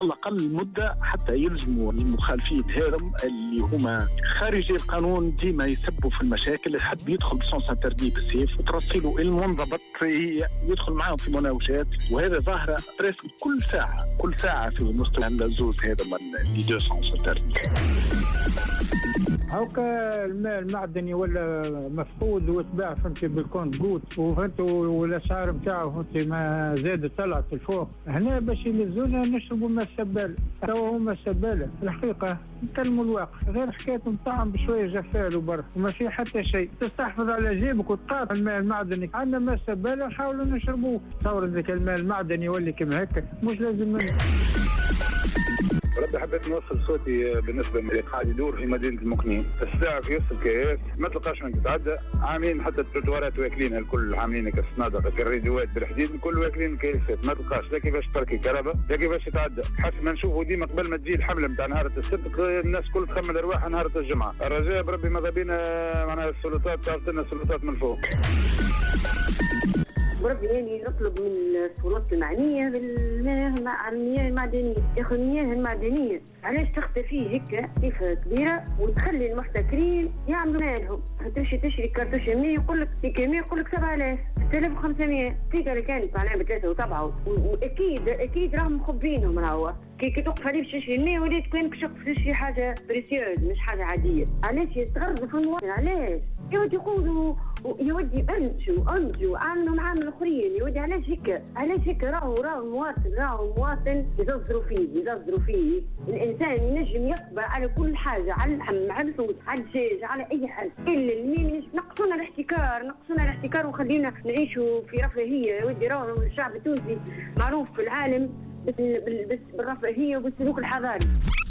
الأقل مدة حتى يلزموا المخالفين هذم اللي هما خارجي القانون ديما يسبوا في المشاكل. يحب يدخل بسونس انتردي بالسيف وترسلوا المنضبط يدخل معاهم في مناوشات، وهذا ظاهرة بريسك كل ساعة في مستوى الزوز هذا من لي دو سونس انتردي. هاكا الماء المعدني ولا مفقود وتباع فهمتي بالكونت بوت وفهمتوا والاسعار نتاعو فهمتي ما زادت طلعت الفوق. هنا باش يلزونا نشربوا ماء السباله، توا هما السباله الحقيقه نكلموا الواقع غير حكايه نطعم بشويه جفال وبرك وما في حتى شيء. تستحفظ على جيبك وتقاطع الماء المعدني. عندنا ماء السباله نحاولوا نشربوه. تصور ذاك الماء المعدني يولي كما هكا مش لازم منه. ربي حبيت نوصل صوتي بالنسبه اللي قاعد يدور في مدينه المقنين. الساعه في وسط الكياس ما تلقاش من تتعدى، عاملين حتى التروتوارات واكلينها الكل، عاملين كالصنادق كالريدوات بالحديد الكل واكلين الكياسات، ما تلقاش لا كيفاش تركي كهرباء لا كيفاش يتعدى. حسب ما نشوفوا ديما قبل ما تجي الحمله نتاع نهار السبت الناس كل تخمد ارواحها نهار الجمعه. الرجاء بربي ماذا بينا معناها السلطات تعرف لنا السلطات من فوق. بربي يعني نطلب من السلطات المعنية بالمياه المعدنية ياخذ المياه المعدنية. علاش تختفي هيك صفة كبيرة وتخلي المحتكرين يعملوا مالهم؟ تشري كرتوش مية يقول لك كمية يقول لك 7000 6500 تيجا اللي كانت معناها بثلاثة و7 واكيد راهم مخبينهم. راهو كي توقف عليه باش تشري المية وليت كانك تشري حاجة بريسيوز مش حاجة عادية. علاش يستغربوا في المواطن؟ علاش يودي يقولوا يودي انجو عاملوا معامل اخرين يودي؟ علاش هيك؟ راهو مواطن يزروا فيه. الانسان ينجم يقبل على كل حاجه، على اللحم على الفلوس على الدجاج على اي حاجه، الا المين نقصونا الاحتكار وخلينا نعيشوا في رفاهيه. يودي راهو الشعب التونسي معروف في العالم بالرفاهيه وبالسلوك الحضاري.